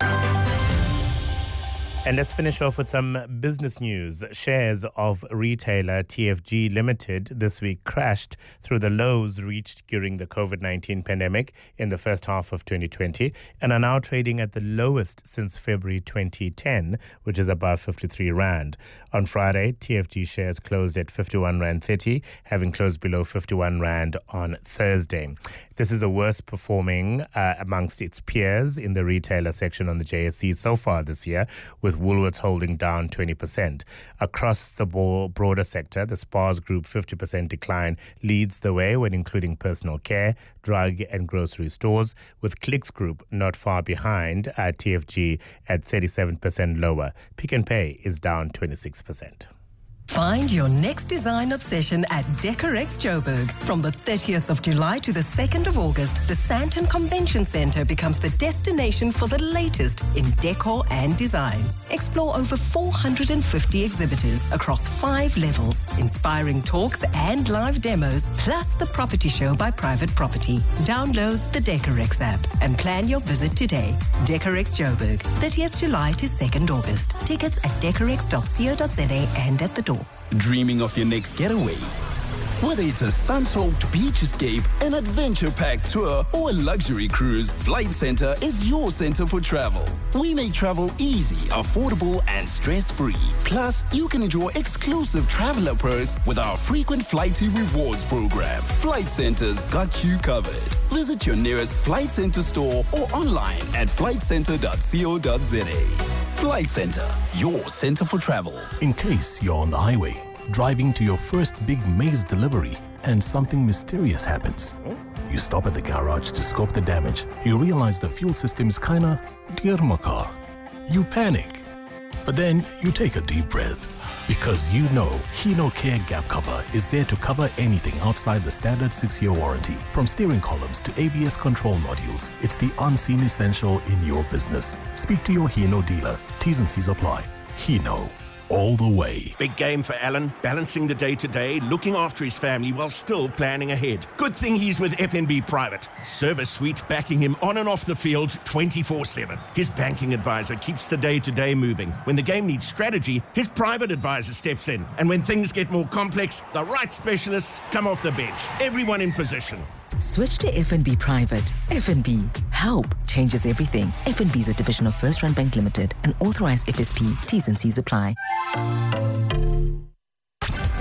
[SPEAKER 2] And let's finish off with some business news. Shares of retailer T F G Limited this week crashed through the lows reached during the COVID nineteen pandemic in the first half of twenty twenty and are now trading at the lowest since February twenty ten, which is above fifty-three rand. On Friday, T F G shares closed at fifty-one rand thirty, having closed below fifty-one rand on Thursday. This is the worst performing uh, amongst its peers in the retailer section on the J S E so far this year, with Woolworths holding down twenty percent. Across the broader sector, the SPARS Group fifty percent decline leads the way when including personal care, drug and grocery stores, with Clicks Group not far behind at T F G at thirty-seven percent lower. Pick n Pay is down twenty-six percent.
[SPEAKER 10] Find your next design obsession at Decorex Joburg. From the thirtieth of July to the second of August, the Sandton Convention Centre becomes the destination for the latest in decor and design. Explore over four hundred fifty exhibitors across five levels, inspiring talks and live demos, plus the property show by Private Property. Download the Decorex app and plan your visit today. Decorex Joburg, thirtieth of July to second of August. Tickets at decorex dot co dot za and at the door.
[SPEAKER 14] Dreaming of your next getaway? Whether it's a sun-soaked beach escape, an adventure-packed tour, or a luxury cruise, Flight Centre is your centre for travel. We make travel easy, affordable, and stress-free. Plus, you can enjoy exclusive traveler perks with our frequent Flighty Rewards program. Flight Centre's got you covered. Visit your nearest Flight Centre store or online at flight centre dot co dot za. Flight Centre, your centre for travel.
[SPEAKER 19] In case you're on the highway, driving to your first big maize delivery, and something mysterious happens. You stop at the garage to scope the damage. You realize the fuel system is kinda dear my car. You panic. But then you take a deep breath. Because you know Hino Care Gap Cover is there to cover anything outside the standard six-year warranty. From steering columns to A B S control modules, it's the unseen essential in your business. Speak to your Hino dealer. T's and C's apply. Hino. All the way.
[SPEAKER 20] Big game for Alan, balancing the day-to-day, looking after his family while still planning ahead. Good thing he's with F N B Private. Service suite backing him on and off the field twenty-four seven. His banking advisor keeps the day-to-day moving. When the game needs strategy, his private advisor steps in. And when things get more complex, the right specialists come off the bench. Everyone in position.
[SPEAKER 21] Switch to F N B Private. F N B. Help changes everything. F N B is a division of First Rand Bank Limited, an authorized F S P. T's and C's apply.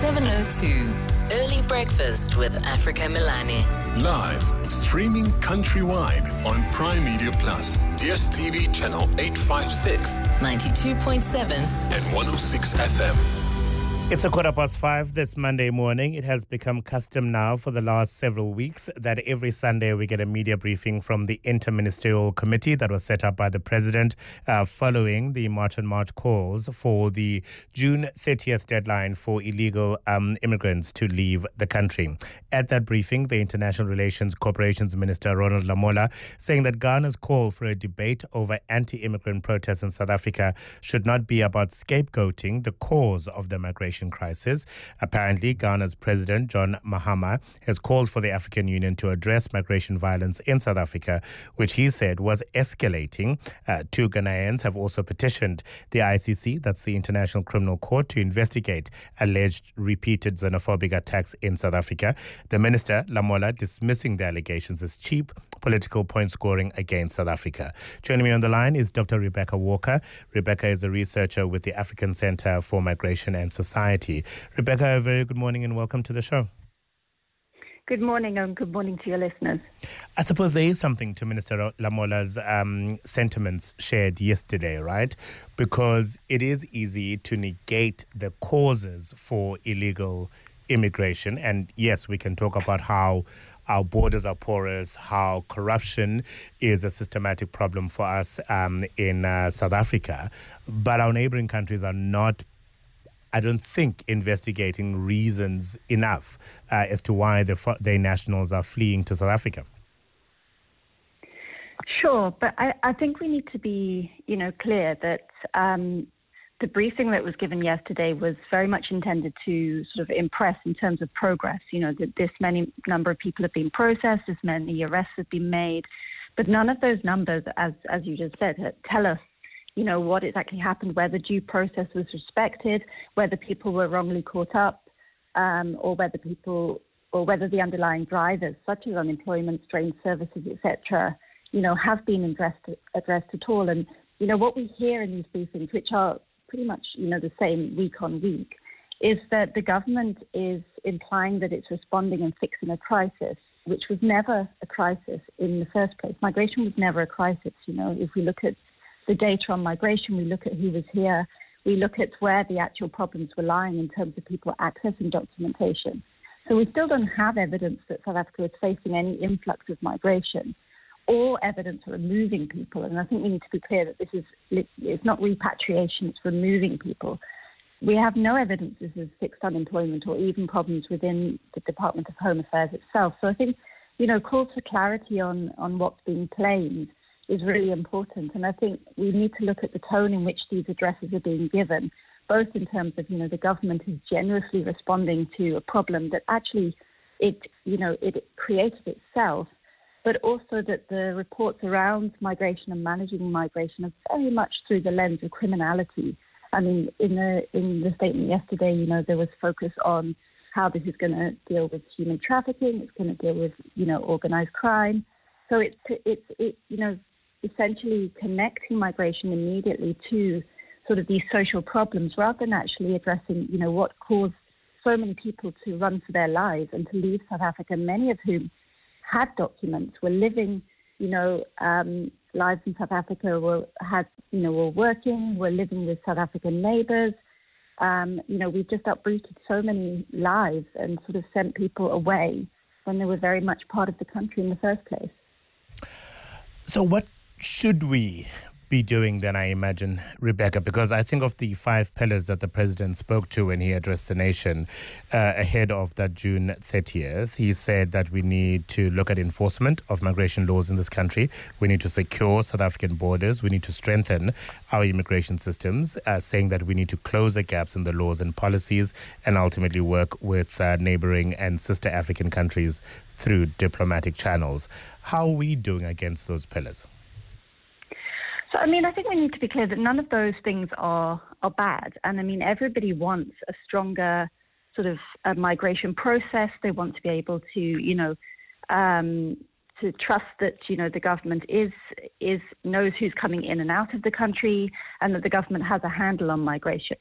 [SPEAKER 21] seven oh two. Early Breakfast with Africa Milani.
[SPEAKER 6] Live, streaming countrywide on Prime Media Plus, D S T V channel eight fifty-six,
[SPEAKER 21] ninety-two point seven,
[SPEAKER 6] and one oh six F M.
[SPEAKER 2] It's a quarter past five this Monday morning. It has become custom now for the last several weeks that every Sunday we get a media briefing from the Interministerial Committee that was set up by the President uh, following the March on March calls for the June thirtieth deadline for illegal um, immigrants to leave the country. At that briefing, the International Relations Corporations Minister Ronald Lamola saying that Ghana's call for a debate over anti-immigrant protests in South Africa should not be about scapegoating the cause of the migration crisis. Apparently, Ghana's President John Mahama has called for the African Union to address migration violence in South Africa, which he said was escalating. Uh, two Ghanaians have also petitioned the I C C, that's the International Criminal Court, to investigate alleged repeated xenophobic attacks in South Africa. The Minister, Lamola, dismissing the allegations as cheap political point scoring against South Africa. Joining me on the line is Doctor Rebecca Walker. Rebecca is a researcher with the African Center for Migration and Society. Rebecca, a very good morning and welcome to the show.
[SPEAKER 1] Good morning and good morning to your listeners.
[SPEAKER 2] I suppose there is something to Minister Lamola's um, sentiments shared yesterday, right? Because it is easy to negate the causes for illegal immigration. And yes, we can talk about how our borders are porous, how corruption is a systematic problem for us um, in uh, South Africa. But our neighboring countries are not, I don't think, investigating reasons enough uh, as to why the, their nationals are fleeing to South Africa.
[SPEAKER 1] Sure, but I, I think we need to be, you know, clear that um, the briefing that was given yesterday was very much intended to sort of impress in terms of progress. You know, that this many number of people have been processed, this many arrests have been made, but none of those numbers, as as you just said, tell us, you know, what exactly happened, whether due process was respected, whether people were wrongly caught up, um, or whether people, or whether the underlying drivers, such as unemployment, strained services, et cetera, you know, have been addressed addressed at all. And you know, what we hear in these briefings, which are pretty much, you know, the same week on week, is that the government is implying that it's responding and fixing a crisis, which was never a crisis in the first place. Migration was never a crisis. You know, if we look at the data on migration, we look at who was here, we look at where the actual problems were lying in terms of people accessing documentation. So we still don't have evidence that South Africa is facing any influx of migration or evidence of removing people. And I think we need to be clear that this is, it's not repatriation, it's removing people. We have no evidence this is fixed unemployment or even problems within the Department of Home Affairs itself. So I think, you know, calls for clarity on, on what's being claimed is really important. And I think we need to look at the tone in which these addresses are being given, both in terms of, you know, the government is generously responding to a problem that actually it, you know, it created itself, but also that the reports around migration and managing migration are very much through the lens of criminality. I mean, in the in the statement yesterday, you know, there was focus on how this is going to deal with human trafficking, it's going to deal with, you know, organized crime. So it's, it's it, you know, essentially connecting migration immediately to sort of these social problems rather than actually addressing, you know, what caused so many people to run for their lives and to leave South Africa, many of whom had documents, were living, you know, um, lives in South Africa, were had, you know, were working, were living with South African neighbours. Um, you know, we've just uprooted so many lives and sort of sent people away when they were very much part of the country in the first place.
[SPEAKER 2] So what should we be doing then, I imagine, Rebecca? Because I think of the five pillars that the president spoke to when he addressed the nation uh, ahead of that June thirtieth. He said that we need to look at enforcement of migration laws in this country. We need to secure South African borders. We need to strengthen our immigration systems, uh, saying that we need to close the gaps in the laws and policies and ultimately work with uh, neighboring and sister African countries through diplomatic channels. How are we doing against those pillars?
[SPEAKER 1] So, I mean, I think we need to be clear that none of those things are, are bad. And, I mean, everybody wants a stronger sort of uh, migration process. They want to be able to, you know, um, to trust that, you know, the government is is knows who's coming in and out of the country and that the government has a handle on migration.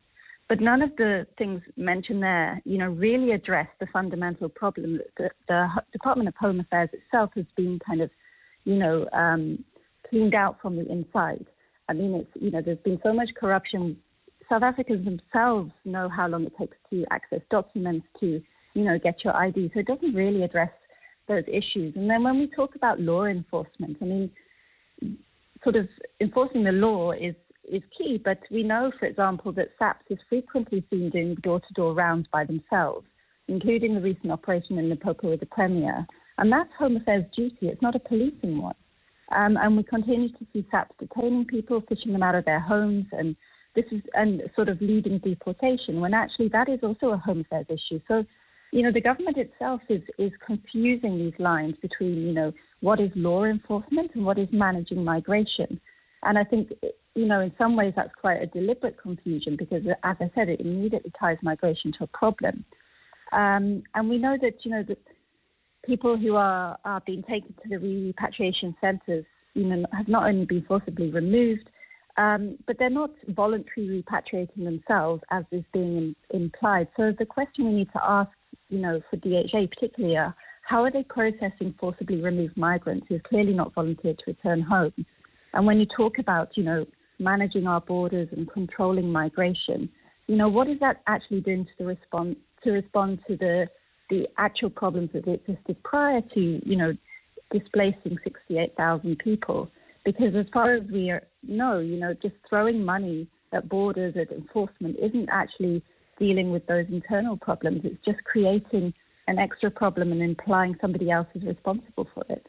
[SPEAKER 1] But none of the things mentioned there, you know, really address the fundamental problem that the, the Department of Home Affairs itself has been kind of, you know, um, cleaned out from the inside. I mean, it's, you know, there's been so much corruption. South Africans themselves know how long it takes to access documents, to, you know, get your I D. So it doesn't really address those issues. And then when we talk about law enforcement, I mean, sort of enforcing the law is is key, but we know, for example, that SAPS is frequently seen doing door-to-door rounds by themselves, including the recent operation in Limpopo with the Premier. And that's Home Affairs' duty. It's not a policing one. Um, and we continue to see SAPS detaining people, fishing them out of their homes, and this is and sort of leading deportation, when actually that is also a Home Affairs issue. So, you know, the government itself is, is confusing these lines between, you know, what is law enforcement and what is managing migration. And I think, you know, in some ways that's quite a deliberate confusion because, as I said, it immediately ties migration to a problem. Um, and we know that, you know, that people who are, are being taken to the repatriation centres, you know, have not only been forcibly removed, um, but they're not voluntarily repatriating themselves, as is being in, implied. So the question we need to ask, you know, for D H A particularly, are how are they processing forcibly removed migrants who have clearly not volunteered to return home? And when you talk about, you know, managing our borders and controlling migration, you know, what is that actually doing to the respond to respond to the the actual problems that existed prior to, you know, displacing sixty-eight thousand people? Because as far as we are, know, you know, just throwing money at borders, at enforcement, isn't actually dealing with those internal problems. It's just creating an extra problem and implying somebody else is responsible for it.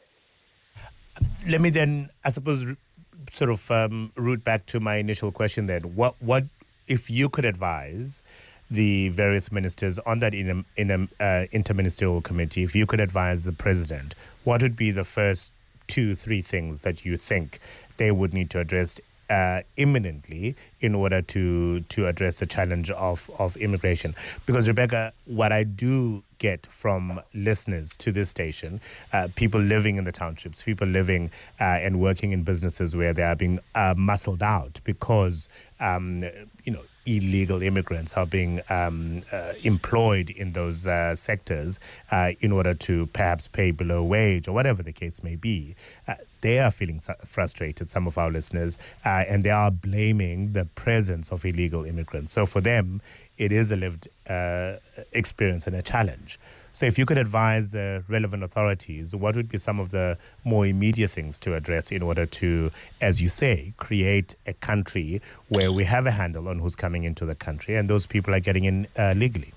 [SPEAKER 2] Let me then, I suppose, sort of um, root back to my initial question then. What, what if you could advise the various ministers on that in, in a, uh, interministerial committee, if you could advise the president, what would be the first two, three things that you think they would need to address uh, imminently in order to to address the challenge of, of immigration? Because, Rebecca, what I do get from listeners to this station, uh, people living in the townships, people living uh, and working in businesses where they are being uh, muscled out because, um, you know, illegal immigrants are being um, uh, employed in those uh, sectors uh, in order to perhaps pay below wage or whatever the case may be. Uh, they are feeling frustrated, some of our listeners, uh, and they are blaming the presence of illegal immigrants. So for them, it is a lived uh, experience and a challenge. So if you could advise the relevant authorities, what would be some of the more immediate things to address in order to, as you say, create a country where we have a handle on who's coming into the country and those people are getting in uh, legally?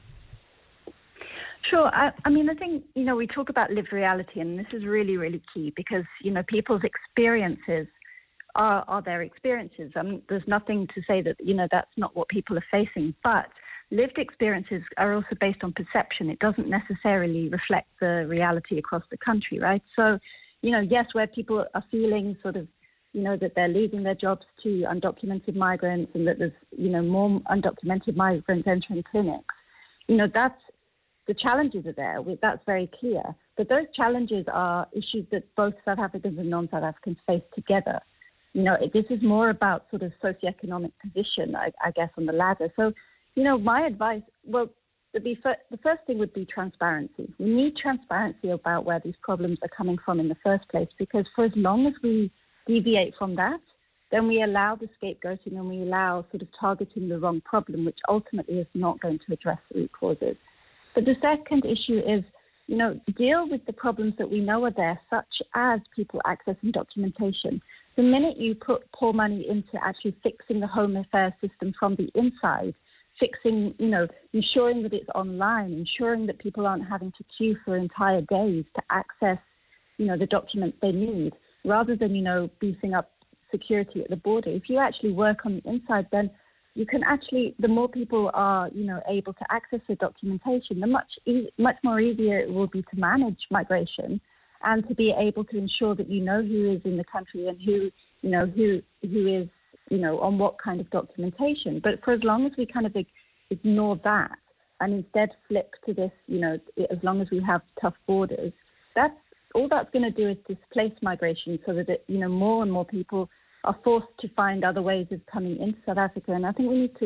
[SPEAKER 1] Sure. I, I mean, I think, you know, we talk about lived reality, and this is really, really key because, you know, people's experiences are, are their experiences. I mean, there's nothing to say that, you know, that's not what people are facing, but lived experiences are also based on perception. It doesn't necessarily reflect the reality across the country, right? So, you know, yes, where people are feeling sort of, you know, that they're losing their jobs to undocumented migrants and that there's, you know, more undocumented migrants entering clinics, you know, that's, the challenges are there. That's very clear. But those challenges are issues that both South Africans and non-South Africans face together. You know, this is more about sort of socioeconomic position, I, I guess, on the ladder. So, you know, my advice, well, the, be fir- the first thing would be transparency. We need transparency about where these problems are coming from in the first place, because for as long as we deviate from that, then we allow the scapegoating and we allow sort of targeting the wrong problem, which ultimately is not going to address the root causes. But the second issue is, you know, deal with the problems that we know are there, such as people accessing documentation. The minute you put pour money into actually fixing the home affairs system from the inside, fixing, you know, ensuring that it's online, ensuring that people aren't having to queue for entire days to access, you know, the documents they need, rather than, you know, beefing up security at the border. If you actually work on the inside, then you can actually, the more people are, you know, able to access the documentation, the much e- much more easier it will be to manage migration and to be able to ensure that you know who is in the country and who, you know, who who is, you know, on what kind of documentation. But for as long as we kind of ignore that and instead flip to this, you know, as long as we have tough borders, that's all that's going to do is displace migration so that, it, you know, more and more people are forced to find other ways of coming into South Africa. And I think we need to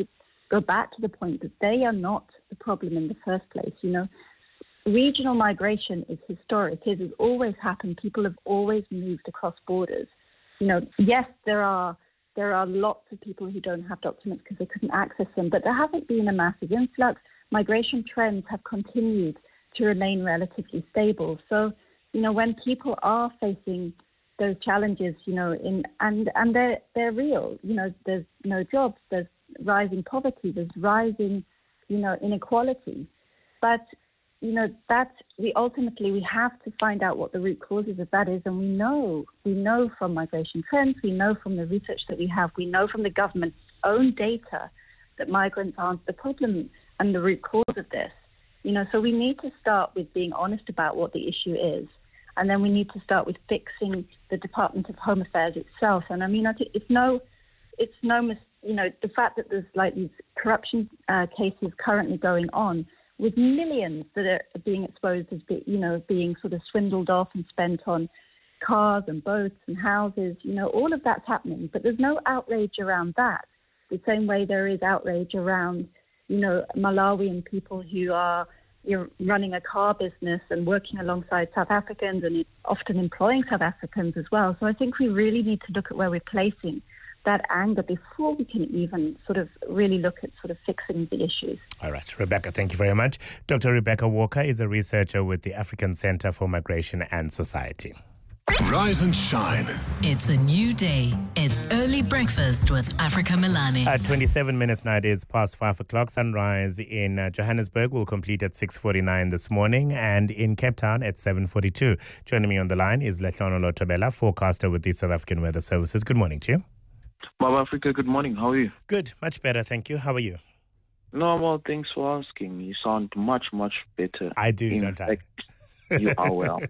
[SPEAKER 1] go back to the point that they are not the problem in the first place. You know, regional migration is historic. It has always happened. People have always moved across borders. You know, yes, there are there are lots of people who don't have documents because they couldn't access them, but there hasn't been a massive influx. Migration trends have continued to remain relatively stable. So, you know, when people are facing those challenges, you know, in and and they're they're real. You know, there's no jobs, there's rising poverty, there's rising, you know, inequality. But you know, that we ultimately we have to find out what the root causes of that is, and we know we know from migration trends, we know from the research that we have, we know from the government's own data that migrants aren't the problem and the root cause of this. You know, so we need to start with being honest about what the issue is. And then we need to start with fixing the Department of Home Affairs itself. And I mean, I think it's no, it's no, you know, the fact that there's like these corruption uh, cases currently going on with millions that are being exposed as, be, you know, being sort of swindled off and spent on cars and boats and houses. You know, all of that's happening, but there's no outrage around that. The same way there is outrage around, you know, Malawian people who are you're running a car business and working alongside South Africans and often employing South Africans as well. So I think we really need to look at where we're placing that anger before we can even sort of really look at sort of fixing the issues.
[SPEAKER 2] All right, Rebecca, thank you very much. Doctor Rebecca Walker is a researcher with the African Center for Migration and Society.
[SPEAKER 6] Rise and shine.
[SPEAKER 5] It's a new day. It's early breakfast with Africa Milani.
[SPEAKER 2] At twenty-seven minutes now, it is past five o'clock. Sunrise in uh, Johannesburg will complete at six forty-nine this morning, and in Cape Town at seven forty-two. Joining me on the line is Lehlono Lotobela, forecaster with the South African Weather Services. Good morning to you.
[SPEAKER 3] Mama Africa, good morning. How are you?
[SPEAKER 2] Good, much better, thank you. How are you?
[SPEAKER 3] No, well, thanks for asking. You sound much, much better.
[SPEAKER 2] I do,
[SPEAKER 3] in
[SPEAKER 2] don't
[SPEAKER 3] fact, I? You are well.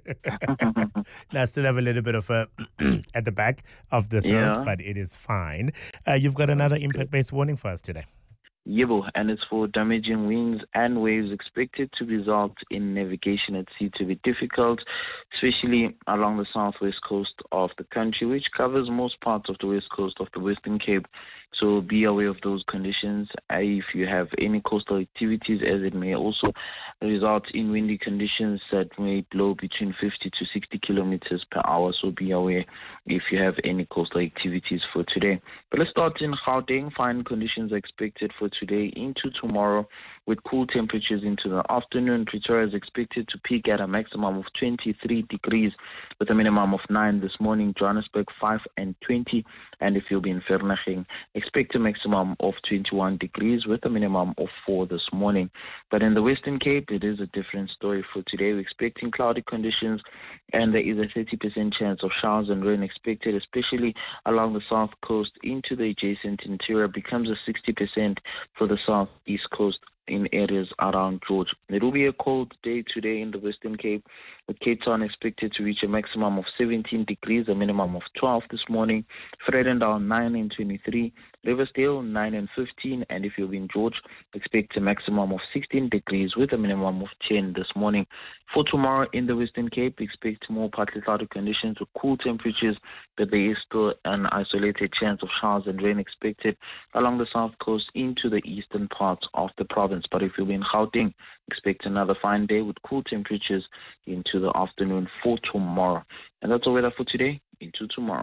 [SPEAKER 2] Now, I still have a little bit of a at the back of the throat,
[SPEAKER 3] Yeah.
[SPEAKER 2] but it is fine. Uh, you've got another impact-based warning for us today.
[SPEAKER 3] Yebo, and it's for damaging winds and waves expected to result in navigation at sea to be difficult, especially along the southwest coast of the country, which covers most parts of the west coast of the Western Cape. So be aware of those conditions. Uh, if you have any coastal activities, as it may also result in windy conditions that may blow between fifty to sixty kilometers per hour. So be aware if you have any coastal activities for today. But let's start in Gauteng. Fine conditions are expected for today into tomorrow, with cool temperatures into the afternoon. Pretoria is expected to peak at a maximum of twenty-three degrees with a minimum of nine this morning. Johannesburg five and twenty. And if you'll be in Vereeniging, expect a maximum of twenty-one degrees with a minimum of four this morning. But in the Western Cape, it is a different story for today. We're expecting cloudy conditions, and there is a thirty percent chance of showers and rain expected, especially along the south coast into the adjacent interior. Becomes a sixty percent for the southeast coast in areas around George. It will be a cold day today in the Western Cape, with Cape Town expected to reach a maximum of seventeen degrees, a minimum of twelve this morning. Vredendal nine and twenty-three, Riversdale nine and fifteen, and if you're in George, expect a maximum of sixteen degrees with a minimum of ten this morning. For tomorrow in the Western Cape, expect more partly cloudy conditions with cool temperatures, but there is still an isolated chance of showers and rain expected along the south coast into the eastern parts of the province. But if you're in Gauteng, expect another fine day with cool temperatures into the afternoon for tomorrow. And that's all weather for today. Into tomorrow.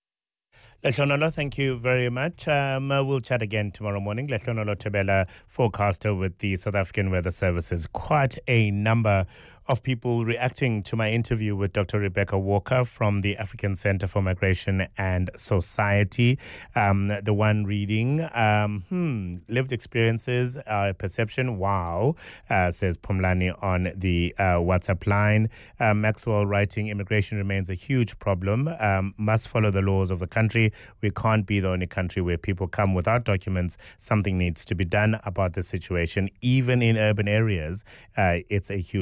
[SPEAKER 2] Lehlono, thank you very much. Um, uh, we'll chat again tomorrow morning. Lehlono Lotobela, forecaster with the South African Weather Services. Quite a number of people reacting to my interview with Doctor Rebecca Walker from the African Center for Migration and Society. Um, the one reading, um, hmm, lived experiences, uh, perception, wow, uh, says Pumlani on the uh, WhatsApp line. Uh, Maxwell writing, immigration remains a huge problem, um, must follow the laws of the country. We can't be the only country where people come without documents. Something needs to be done about the situation. Even in urban areas, uh, it's a huge challenge.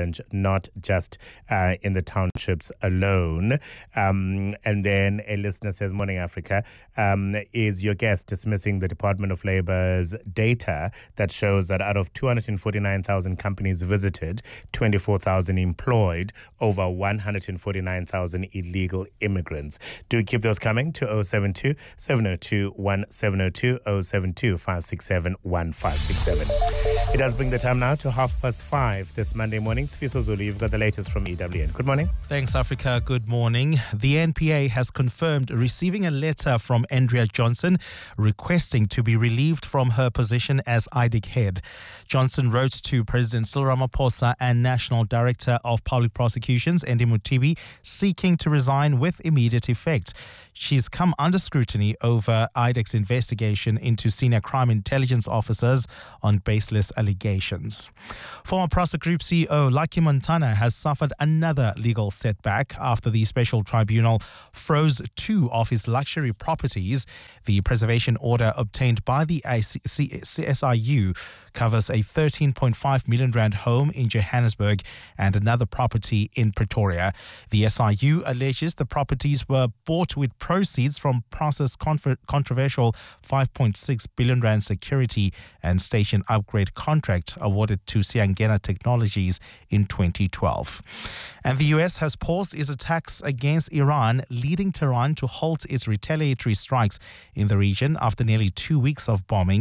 [SPEAKER 2] challenge, not just uh, in the townships alone. Um, and then a listener says, Morning Africa, um, is your guest dismissing the Department of Labor's data that shows that out of two hundred forty-nine thousand companies visited, twenty-four thousand employed over one hundred forty-nine thousand illegal immigrants? Do keep those coming to oh seven two, seven oh two, one seven oh two, oh seven two, five six seven, one five six seven. It does bring the time now to half past five this Monday morning. Sfiso Zulu, you've got the latest from E W N. Good morning.
[SPEAKER 11] Thanks, Africa. Good morning. The N P A has confirmed receiving a letter from Andrea Johnson requesting to be relieved from her position as I D I C head. Johnson wrote to President Cyril Ramaphosa and National Director of Public Prosecutions, Andy Mutibi, seeking to resign with immediate effect. She's come under scrutiny over I D I C's investigation into senior crime intelligence officers on baseless allegations. Former Prasa Group C E O Lucky Montana has suffered another legal setback after the special tribunal froze two of his luxury properties. The preservation order obtained by the C S I U covers a thirteen point five million rand home in Johannesburg and another property in Pretoria. The S I U alleges the properties were bought with proceeds from Prasa's controversial five point six billion rand security and station upgrade contract awarded to Siangena Technologies in twenty twelve. And the U S has paused its attacks against Iran, leading Tehran to halt its retaliatory strikes in the region after nearly two weeks of bombing.